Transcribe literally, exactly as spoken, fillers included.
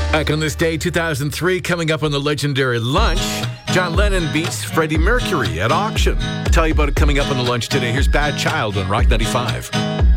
Back on this day, two thousand three, coming up on the legendary lunch, John Lennon beats Freddie Mercury at auction. I'll tell you about it coming up on the lunch today. Here's Bad Child on Rock ninety-five.